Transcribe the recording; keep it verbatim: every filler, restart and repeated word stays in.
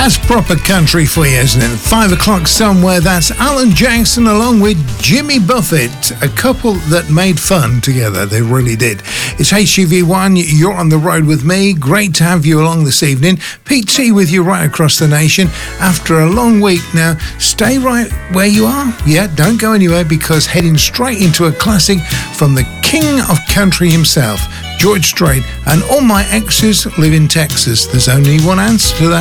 That's proper country for you, isn't it? Five o'clock somewhere, that's Alan Jackson along with Jimmy Buffett, a couple that made fun together. They really did. It's H G V one, you're on the road with me. Great to have you along this evening. Pete T with you right across the nation after a long week. Now, stay right where you are. Yeah, don't go anywhere, because heading straight into a classic from the king of country himself, George Strait, and all my exes live in Texas. There's only one answer to that.